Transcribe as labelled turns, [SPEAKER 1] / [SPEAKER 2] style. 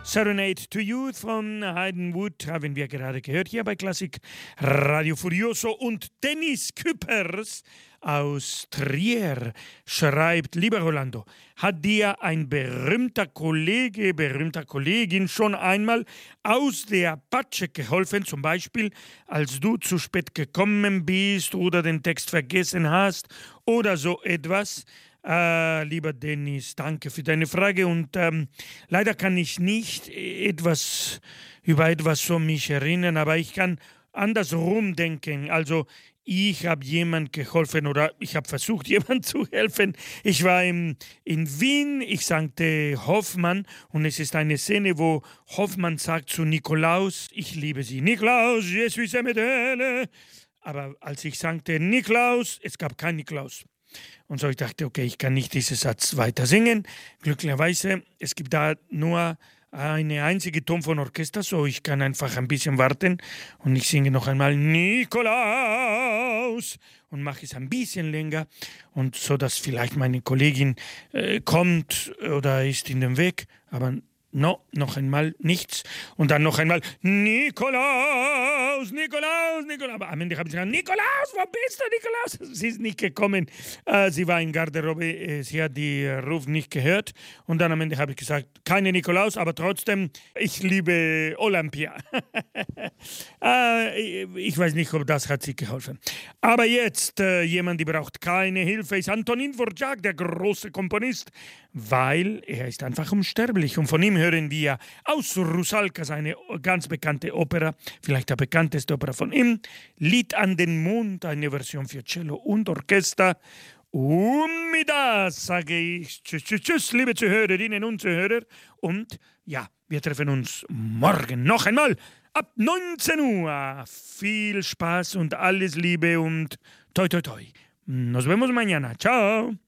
[SPEAKER 1] Serenade to Youth von Hayden Wood haben wir gerade gehört hier bei Klassik Radio Furioso. Und Dennis Küppers aus Trier schreibt: Lieber Rolando, hat dir ein berühmter Kollege, berühmter Kollegin schon einmal aus der Patsche geholfen, zum Beispiel als du zu spät gekommen bist oder den Text vergessen hast oder so etwas? Lieber Dennis, danke für deine Frage und leider kann ich nicht über etwas so mich erinnern, aber ich kann andersrum denken. Also ich habe jemand geholfen oder ich habe versucht, jemand zu helfen. Ich war in Wien, ich sagte Hoffmann und es ist eine Szene, wo Hoffmann sagt zu Nikolaus: Ich liebe Sie. Nikolaus, je suis Medelle. Aber als ich sagte Nikolaus, es gab keinen Nikolaus. Und so ich dachte, okay, ich kann nicht diesen Satz weiter singen. Glücklicherweise, es gibt da nur eine einzige Ton von Orchester, so ich kann einfach ein bisschen warten und ich singe noch einmal Nikolaus und mache es ein bisschen länger und so, dass vielleicht meine Kollegin kommt oder ist in dem Weg, aber noch einmal nichts und dann noch einmal Nikolaus, Nikolaus, Nikolaus. Aber am Ende habe ich gesagt, Nikolaus, wo bist du, Nikolaus? Sie ist nicht gekommen, sie war in Garderobe, sie hat die Ruf nicht gehört und dann am Ende habe ich gesagt, keine Nikolaus, aber trotzdem, ich liebe Olympia. Ich weiß nicht, ob das hat sie geholfen. Aber jetzt, jemand, der braucht keine Hilfe, ist Antonin Dvorak, der große Komponist, weil er ist einfach unsterblich und von ihm hören wir aus Rusalka seine ganz bekannte Opera, vielleicht der bekannteste Opera von ihm, Lied an den Mond, eine Version für Cello und Orchester. Und mit das sage ich tschüss, tschüss, tschüss, liebe Zuhörerinnen und Zuhörer. Und ja, wir treffen uns morgen noch einmal ab 19 Uhr. Viel Spaß und alles Liebe und toi toi toi. Nos vemos mañana. Ciao.